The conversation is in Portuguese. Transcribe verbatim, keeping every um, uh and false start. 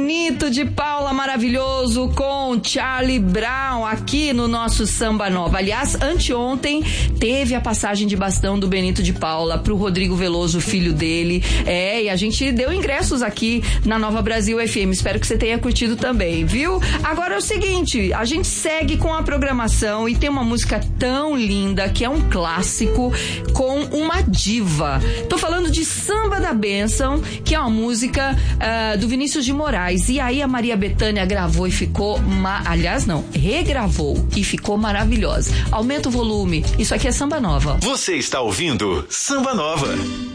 Benito de Paula maravilhoso com Charlie Brown aqui no nosso Samba Nova. Aliás, anteontem teve a passagem de bastão do Benito de Paula pro Rodrigo Veloso, filho dele. É, e a gente deu ingressos aqui na Nova Brasil F M. Espero que você tenha curtido também, viu? Agora é o seguinte, a gente segue com a programação e tem uma música tão linda que é um clássico com uma diva. Tô falando de Samba da Bênção, que é uma música uh, do Vinícius de Moraes. E aí a Maria Bethânia gravou e ficou... Ma... Aliás, não, regravou e ficou maravilhosa. Aumenta o volume. Isso aqui é Samba Nova. Você está ouvindo Samba Nova.